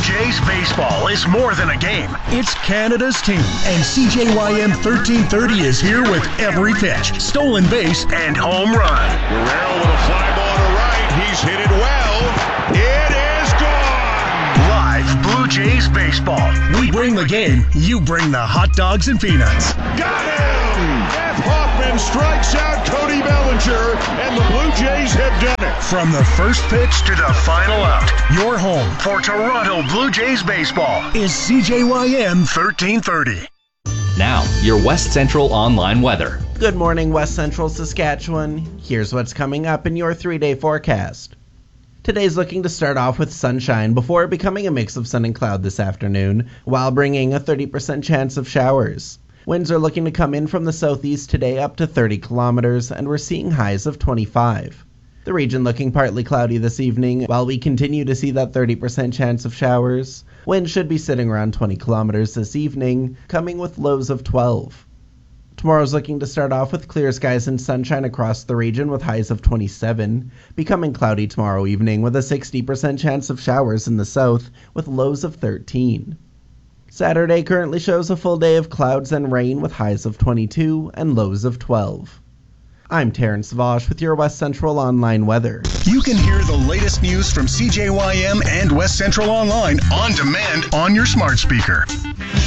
Jays baseball is more than a game. It's Canada's team, and CJYM 1330 is here with every pitch, stolen base, and home run. Guerrero with a fly ball to right. He's hit it well. It is gone. Live Blue Jays baseball. We bring the game. You bring the hot dogs and peanuts. Got him! Jeff Hoffman strikes out Cody Bellinger, and the Blue Jays have done it. From the first pitch to the final out, your home for Toronto Blue Jays baseball is CJYM 1330. Now, your West Central Online weather. Good morning, West Central Saskatchewan. Here's what's coming up in your 3-day forecast. Today's looking to start off with sunshine before becoming a mix of sun and cloud this afternoon, while bringing a 30% chance of showers. Winds are looking to come in from the southeast today up to 30 kilometers, and we're seeing highs of 25. The region looking partly cloudy this evening, while we continue to see that 30% chance of showers. Winds should be sitting around 20 kilometers this evening, coming with lows of 12. Tomorrow's looking to start off with clear skies and sunshine across the region with highs of 27, becoming cloudy tomorrow evening with a 60% chance of showers in the south with lows of 13. Saturday currently shows a full day of clouds and rain with highs of 22 and lows of 12. I'm Terrence Vosh with your West Central Online weather. You can hear the latest news from CJYM and West Central Online on demand on your smart speaker.